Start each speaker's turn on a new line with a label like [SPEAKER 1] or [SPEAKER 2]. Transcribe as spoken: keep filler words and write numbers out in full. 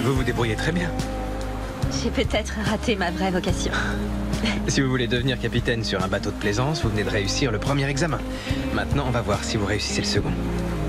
[SPEAKER 1] Vous vous débrouillez très bien.
[SPEAKER 2] J'ai peut-être raté ma vraie vocation.
[SPEAKER 1] Si vous voulez devenir capitaine sur un bateau de plaisance, vous venez de réussir le premier examen. Maintenant, on va voir si vous réussissez le second.